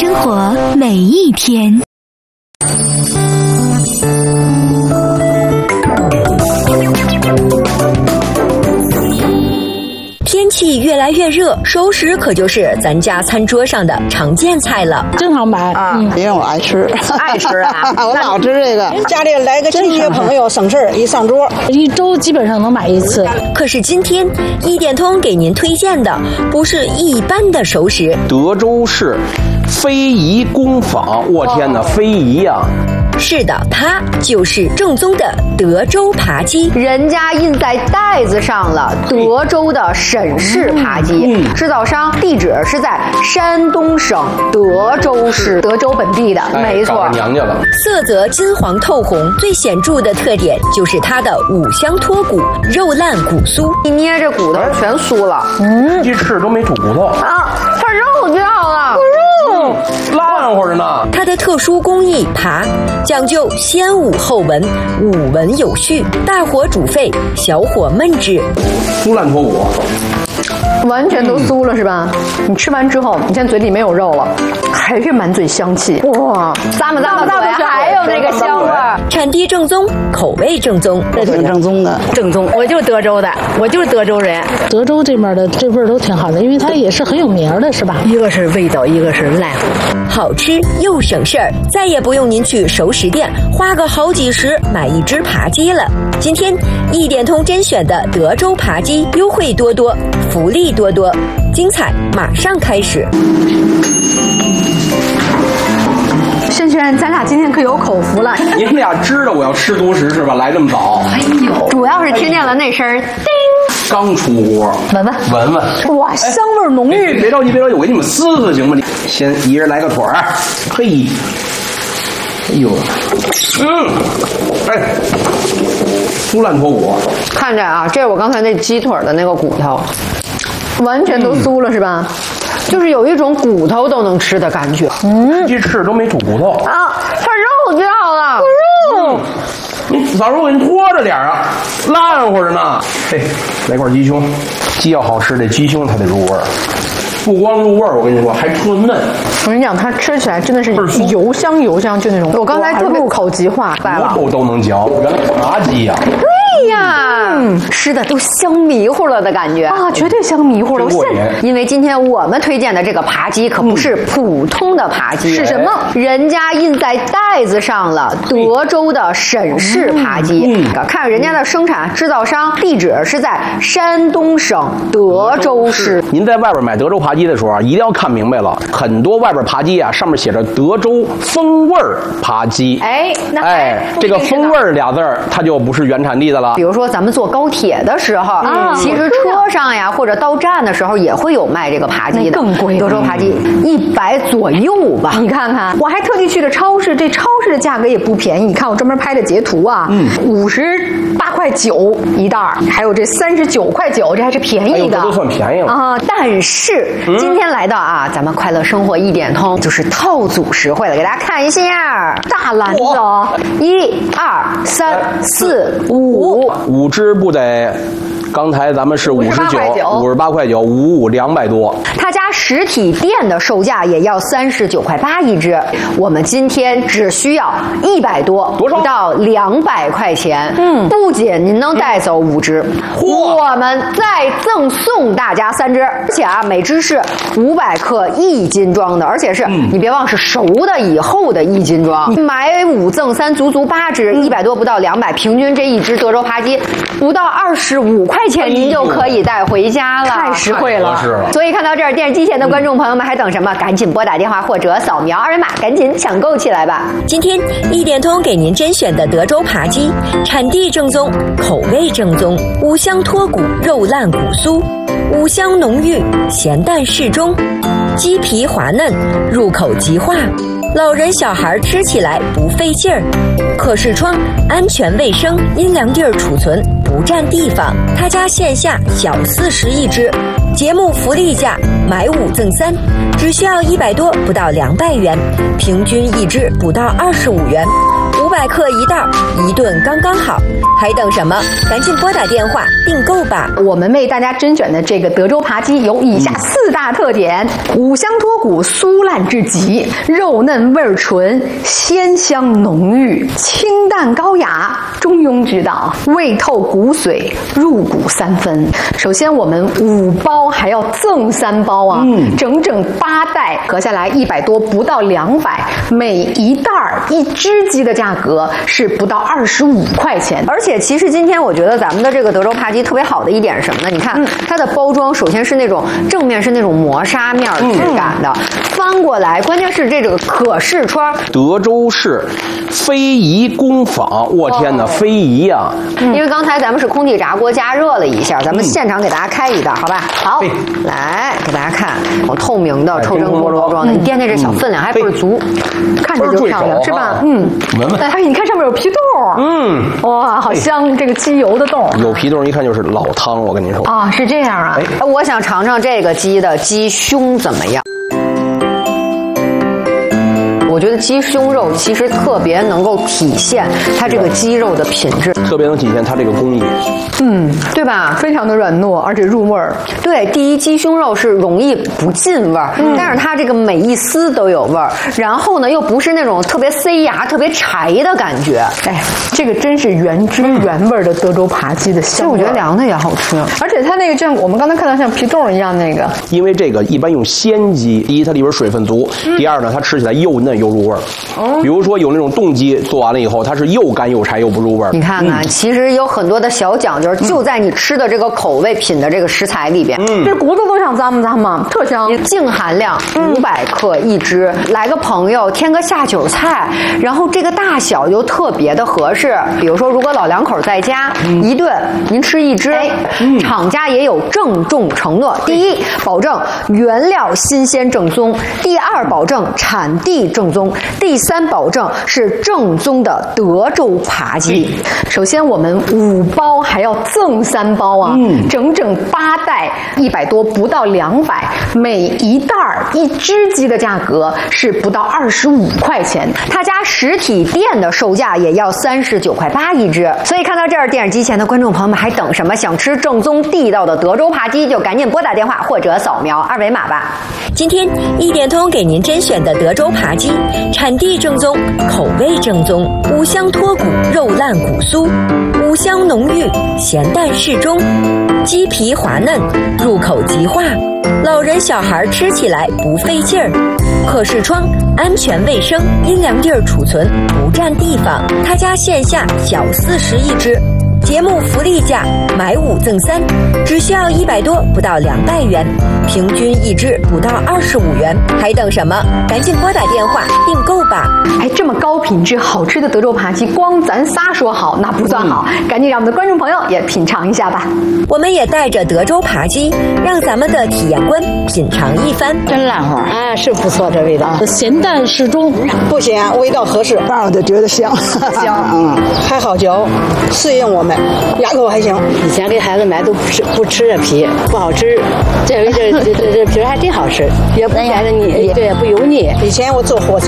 生活每一天。 天气越来越热，熟食可就是咱家餐桌上的常见菜了。 经常买啊，因为我爱吃， 爱吃啊， 我老吃这个。 家里来个亲戚朋友，省事儿，一上桌， 一周基本上能买一次。 可是今天一点通给您推荐的不是一般的熟食， 德州市非遗工坊，我天哪，非遗呀！ 是的，它就是正宗的德州扒鸡， 人家印在袋子上了，德州的沈氏扒鸡，制造商地址是在山东省德州市，德州本地的，没错。 娘家了。 色泽金黄透红，最显著的特点就是它的五香脱骨，肉烂骨酥， 一捏这骨头全酥了。 一吃都没吐骨头啊，它肉就好了， 烂乎着呢。 它的特殊工艺扒讲究先捂后闻，捂闻有序，大火煮沸，小火焖制， 酥烂脱骨。 完全都酥了是吧？你吃完之后，你现在嘴里没有肉了，还是满嘴香气。哇，咂摸嘴，还有那个香味儿。 产地正宗，口味正宗， 这挺正宗的。 正宗，我就是德州的，我就是德州人。 德州这边的这味儿都挺好的，因为它也是很有名的，是吧？ 一个是味道，一个是烂， 好吃又省事儿，再也不用您去熟食店花个好几十买一只扒鸡了。今天一点通甄选的德州扒鸡，优惠多多，福利多多，精彩马上开始。 轩轩，咱俩今天可有口福了。 你们俩知道我要吃独食是吧？来这么早。 哎呦，主要是听见了那声儿，叮， 刚出锅，闻闻， 哇，香味浓郁。 别着急，我给你们撕撕行吗？先一人来个腿儿，嘿，哎呦，哎，酥烂脱骨。 看着啊，这是我刚才那鸡腿的那个骨头，完全都酥了是吧？就是有一种骨头都能吃的感觉。 一吃都没吐骨头啊，它肉就好了，肉。 你早说我给你拖着点啊，烂乎着呢。嘿，来块鸡胸，鸡要好吃，这鸡胸它得入味儿。不光入味儿，我跟你说还特嫩。 我跟你讲，它吃起来真的是油香，就那种。我刚才特别入口即化， 骨头都能嚼，原来扒鸡呀。 对呀，吃的都香迷糊了的感觉啊，绝对香迷糊了。因为今天我们推荐的这个扒鸡可不是普通的扒鸡，是什么？人家印在袋子上了，德州的沈氏扒鸡。看人家的生产制造商地址是在山东省德州市。 您在外边买德州扒鸡的时候啊，一定要看明白了，很多外边扒鸡啊，上面写着德州风味扒鸡。这个风味俩字儿，它就不是原产地的了。 比如说咱们坐高铁的时候，其实车上呀或者到站的时候也会有卖这个扒鸡的，更贵。德州扒鸡100左右吧，你看看，我还特地去了超市，这超市的价格也不便宜。你看我专门拍的截图啊，58.9块一袋，还有这39.9块，这还是便宜的， 这都算便宜了啊。但是今天来到啊，咱们快乐生活一点通就是套组实惠了，给大家看一下大篮子哦，1、2、3、4、5 只不得。刚才咱们是58块9，55，200多。 他家实体店的售价也要39.8块一只，我们今天只需要100多，不到200块钱。不仅您能带走5只，我们再赠送大家3只，而且啊，每只是500克1斤装的，而且是你别忘是熟的以后的1斤装。买5赠3，足8只，100多不到200，平均这一只德州扒鸡不到25块钱，您就可以带回家了，太实惠了。所以看到这儿，电视机前的观众朋友们还等什么？赶紧拨打电话或者扫描2维码，赶紧抢购起来吧！ 今天一点通给您甄选的德州扒鸡，产地正宗，口味正宗，五香脱骨，肉烂骨酥，五香浓郁，咸淡适中，鸡皮滑嫩，入口即化。老人小孩吃起来不费劲儿，可视窗，安全卫生，阴凉地儿储存，不占地方。他家线下小40一只，节目福利价，买5赠3，只需要100多，不到200元，平均一只不到25元。 500克一袋，一顿刚刚好。还等什么？赶紧拨打电话订购吧！ 我们为大家甄选的这个德州扒鸡有以下4大特点：五香脱骨，酥烂至极，肉嫩味儿纯，鲜香浓郁，清淡高雅，中庸之道，味透骨髓，入骨3分。首先，我们5包还要赠3包啊，整整8袋，合下来100多，不到200，每一袋1只鸡的价格是不到25块钱。 而且其实今天我觉得咱们的这个德州扒鸡特别好的一点是什么呢？你看它的包装，首先是那种正面是那种磨砂面质感的，翻过来，关键是这个可视窗。 德州市非遗工坊，我天哪，非遗啊！ 因为刚才咱们是空气炸锅加热了一下，咱们现场给大家开一袋，好吧？好，来给大家看，透明的抽真锅包装的，你掂掂这小分量还倍儿足，看着就漂亮，是吧？ 闻闻。 哎，你看上面有皮冻，哇，好香，这个鸡油的冻。 有皮冻，一看就是老汤，我跟您说。 啊，是这样啊。 我想尝尝这个鸡的鸡胸怎么样。我觉得鸡胸肉其实特别能够体现它这个鸡肉的品质， 特别能体现它这个工艺， 对吧？ 非常的软糯，而且入味儿。 对，第一，鸡胸肉是容易不进味儿，但是它这个每一丝都有味儿，然后呢又不是那种特别塞牙、特别柴的感觉。 哎，这个真是原汁原味的德州扒鸡的香味。 我觉得凉的也好吃， 而且它那个像我们刚才看到像皮冻一样那个， 因为这个一般用鲜鸡，第一它里边水分足，第二呢它吃起来又嫩又入味儿。比如说有那种冻鸡做完了以后，它是又干又柴又不入味儿。 你看看，其实有很多的小讲究，就在你吃的这个口味品的这个食材里边。 这骨头都想咂嘛，特香。 净含量500克一只，来个朋友添个下酒菜，然后这个大小又特别的合适。比如说，如果老两口在家，一顿您吃一只，厂家也有郑重承诺：第一，保证原料新鲜正宗；第二，保证产地正宗；第三，保证是正宗的德州扒鸡。 首先，我们5包还要赠3包啊，整整8袋，100多，不到200，每一袋1只鸡的价格是不到25块钱。 他家实体店的售价也要39.8块一只。所以看到这儿，电视机前的观众朋友们还等什么？想吃正宗地道的德州扒鸡，就赶紧拨打电话或者扫描2维码吧。今天一点通给您甄选的德州扒鸡，产地正宗，口味正宗，五香脱骨，肉烂骨酥，五香浓郁，咸淡适中，鸡皮滑嫩，入口即化，老人小孩吃起来不费劲儿。可视窗，安全卫生，阴凉地儿储存，不占地方。他家线下小40一只。节目福利价，买5赠3，只需要100多，不到200元，平均一只不到25元，还等什么？赶紧拨打电话订购吧！ 哎，这么高品质好吃的德州扒鸡，光咱仨说好那不算好，赶紧让我们的观众朋友也品尝一下吧。 我们也带着德州扒鸡，让咱们的体验官品尝一番。 真烂花啊，是不错，这味道咸淡适中， 不咸，味道合适，让我就觉得香香，还好嚼，适应我们。牙口还行， 以前给孩子买都不吃这皮，不好吃。这皮还真好吃，也不咸的腻，对，不油腻。 以前我坐火车。